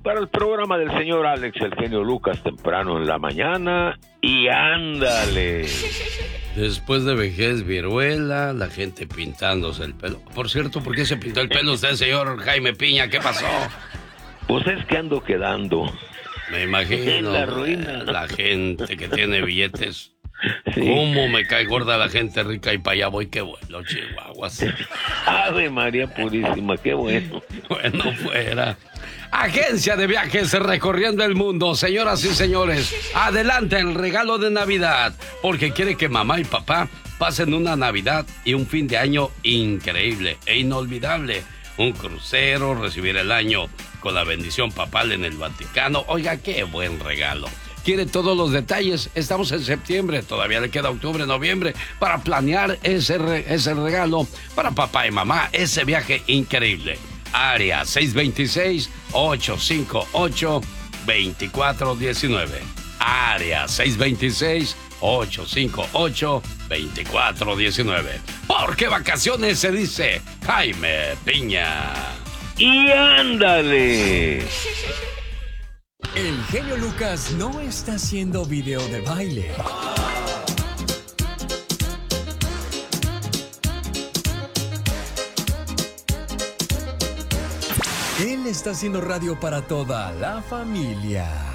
para el programa del señor Alex, el genio Lucas, temprano en la mañana. Y ándale. Después de vejez, viruela, la gente pintándose el pelo. Por cierto, ¿por qué se pintó el pelo usted, señor Jaime Piña? ¿Qué pasó? Pues es que ando quedando. Me imagino. La ruina. La gente que tiene billetes. Sí. ¿Cómo me cae gorda la gente rica y para allá voy? Qué bueno, Chihuahuas. Ave María Purísima, qué bueno. Bueno, fuera. Agencia de viajes recorriendo el mundo, señoras y señores. Adelante el regalo de Navidad, porque quiere que mamá y papá pasen una Navidad y un fin de año increíble e inolvidable. Un crucero, recibir el año con la bendición papal en el Vaticano. Oiga, qué buen regalo. Quiere todos los detalles. Estamos en septiembre, todavía le queda octubre, noviembre para planear ese regalo para papá y mamá, ese viaje increíble. Área 626-858-2419. Área 626-858-2419. Porque vacaciones se dice Jaime Piña. Y ándale. El genio Lucas no está haciendo video de baile. Él está haciendo radio para toda la familia.